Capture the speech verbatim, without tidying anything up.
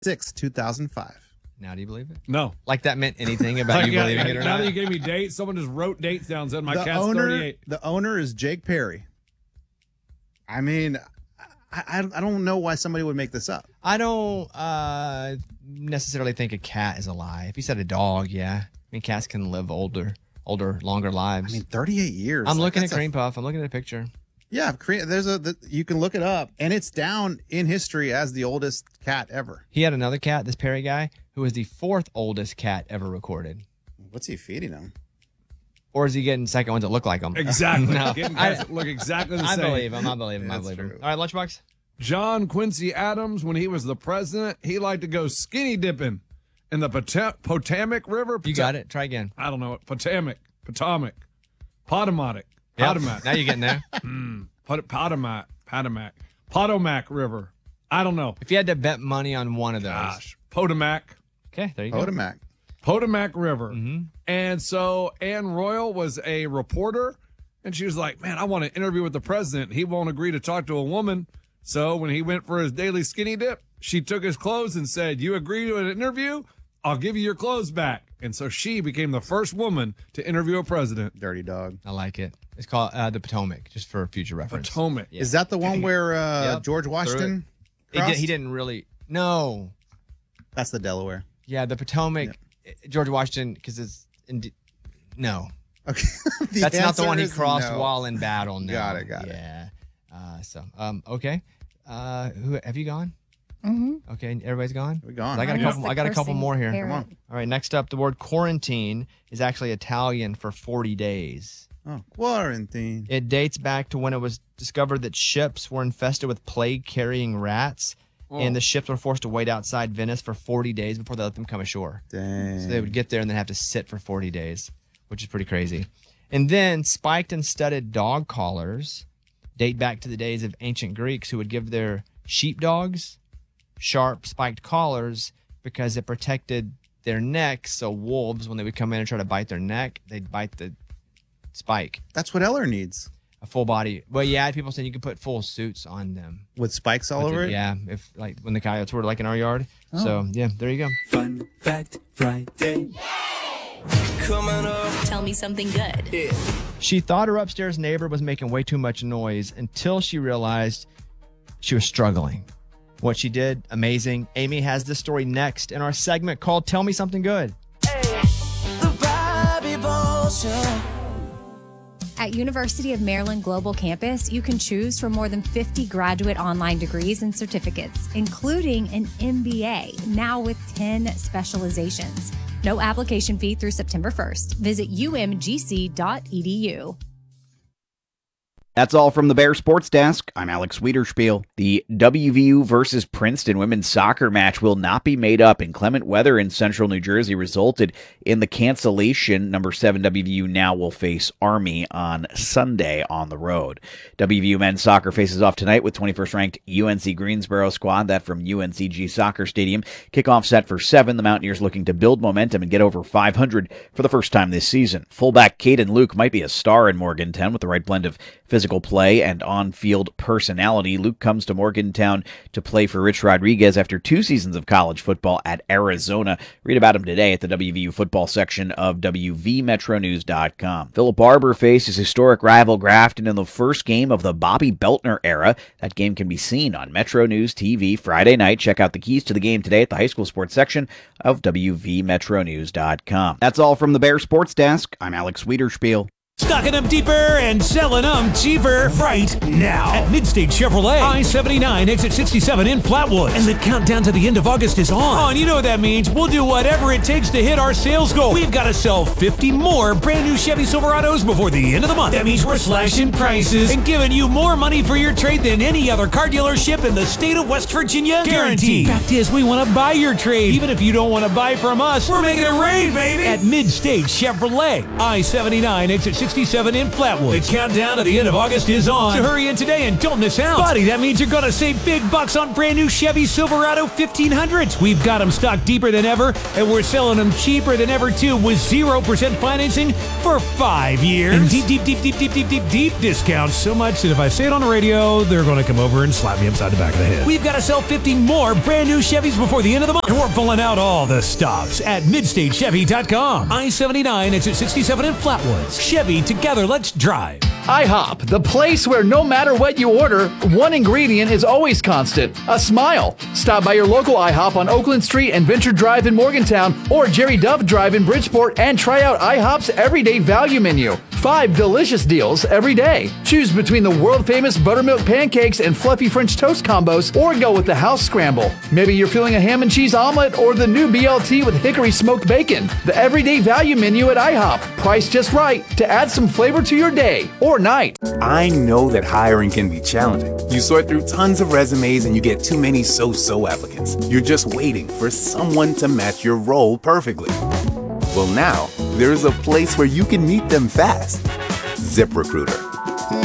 sixth, two thousand five. Now, do you believe it? No. Like that meant anything about you yeah, believing it or now not? that you gave me dates, someone just wrote dates down and said my the cat's owner, thirty-eight. The owner is Jake Perry. I mean, I, I, I don't know why somebody would make this up. I don't uh, necessarily think a cat is a lie. If you said a dog, yeah. I mean, cats can live older, older, longer lives. I mean, thirty-eight years. I'm like, looking at that's a- Cream Puff. I'm looking at a picture. Yeah, Cre- there's a. The, you can look it up, and it's down in history as the oldest cat ever. He had another cat, this Perry guy, who was the fourth oldest cat ever recorded. What's he feeding him? Or is he getting second ones that look like him? Exactly. No. Getting cats that look exactly the I same. believe him. I believe him. I That's believe him. true. All right, Lunchbox. John Quincy Adams, when he was the president, he liked to go skinny dipping in the Pot- Potomac River. You got it. Try again. I don't know what. Potomac. Potomac. Potomac. Yep. Potomac. Now you're getting there. mm. Pot- Potomac. Potomac. Potomac River. I don't know. If you had to bet money on one of those. Gosh. Potomac. Okay, there you go. Potomac. Potomac River. Mm-hmm. And so Ann Royal was a reporter, and she was like, man, I want to interview with the president. He won't agree to talk to a woman. So when he went for his daily skinny dip, she took his clothes and said, you agree to an interview? I'll give you your clothes back. And so she became the first woman to interview a president. Dirty dog. I like it. It's called uh, the Potomac, just for future reference. Potomac. Yeah. Is that the one where uh, Yep. George Washington? He, did, crossed? he didn't really. No. That's the Delaware. Yeah, the Potomac, George Washington, because it's. In, no. Okay. The That's not the answer one he is crossed no. while in battle. No. Got it, got it. Yeah. Uh, so, um, okay. Uh, who have you gone? Mm-hmm. Okay, everybody's gone. We're gone. I got a I missed couple. the I got a couple cursing more here. parrot. Come on. All right. Next up, the word quarantine is actually Italian for forty days. Oh, quarantine. It dates back to when it was discovered that ships were infested with plague-carrying rats, and the ships were forced to wait outside Venice for forty days before they let them come ashore. Dang. So they would get there and then have to sit for forty days, which is pretty crazy. And then spiked and studded dog collars date back to the days of ancient Greeks who would give their sheepdogs sharp spiked collars because it protected their necks. So wolves, when they would come in and try to bite their neck, they'd bite the spike. That's what Eller needs. A full body. Well, yeah, people saying you can put full suits on them. With spikes all Which over is- it? Yeah, if like when the coyotes were like in our yard. Oh. So yeah, there you go. Fun Fact Friday. Coming up. Tell me something good. Yeah. She thought her upstairs neighbor was making way too much noise until she realized she was struggling. What she did, amazing. Amy has this story next in our segment called Tell Me Something Good. The Bobby Bones Show. At University of Maryland Global Campus, you can choose from more than fifty graduate online degrees and certificates, including an M B A, now with ten specializations. No application fee through September first. Visit u m g c dot e d u. That's all from the Bear Sports Desk. I'm Alex Wiederspiel. The W V U versus Princeton women's soccer match will not be made up. Inclement weather in central New Jersey resulted in the cancellation. Number seven W V U now will face Army on Sunday on the road. W V U men's soccer faces off tonight with twenty-first ranked U N C Greensboro squad. That from U N C G Soccer Stadium. Kickoff set for seven. The Mountaineers looking to build momentum and get over five hundred for the first time this season. Fullback Caden Luke might be a star in Morgantown with the right blend of physical play and on-field personality. Luke comes to Morgantown to play for Rich Rodriguez after two seasons of college football at Arizona. Read about him today at the W V U football section of W V Metro News dot com. Philip Barber faced his historic rival Grafton in the first game of the Bobby Beltner era. That game can be seen on Metro News T V Friday night. Check out the keys to the game today at the high school sports section of W V Metro News dot com. That's all from the Bear Sports Desk. I'm Alex Wiederspiel. Stocking them deeper and selling them cheaper right now at Midstate Chevrolet, I seventy-nine, exit sixty-seven in Flatwood. And the countdown to the end of August is on. Oh, and you know what that means. We'll do whatever it takes to hit our sales goal. We've got to sell fifty more brand new Chevy Silverados before the end of the month. That means we're slashing prices and giving you more money for your trade than any other car dealership in the state of West Virginia. Guaranteed. Fact is, we want to buy your trade. Even if you don't want to buy from us, we're making it rain, baby. At Midstate Chevrolet, I seventy-nine, exit sixty-seven sixty-seven in Flatwood. The countdown to the end of August is on. So hurry in today and don't miss out. Buddy, that means you're going to save big bucks on brand new Chevy Silverado fifteen hundreds. We've got them stocked deeper than ever, and we're selling them cheaper than ever, too, with zero percent financing for five years. And deep, deep, deep, deep, deep, deep, deep, deep discounts. So much that if I say it on the radio, they're going to come over and slap me upside the back of the head. We've got to sell fifty more brand new Chevys before the end of the month. And we're pulling out all the stops at midstate chevy dot com. I seventy-nine, exit sixty-seven in Flatwoods. Chevy, together, let's drive. IHOP, the place where no matter what you order, one ingredient is always constant: a smile. Stop by your local IHOP on Oakland Street and Venture Drive in Morgantown, or Jerry Dove Drive in Bridgeport, and try out IHOP's everyday value menu. Five delicious deals every day. Choose between the world-famous buttermilk pancakes and fluffy French toast combos, or go with the house scramble. Maybe you're feeling a ham and cheese omelet or the new B L T with hickory smoked bacon. The everyday value menu at IHOP. Priced just right to add some flavor to your day or night. I know that hiring can be challenging. You sort through tons of resumes and you get too many so-so applicants. You're just waiting for someone to match your role perfectly. Well, now, there's a place where you can meet them fast. ZipRecruiter.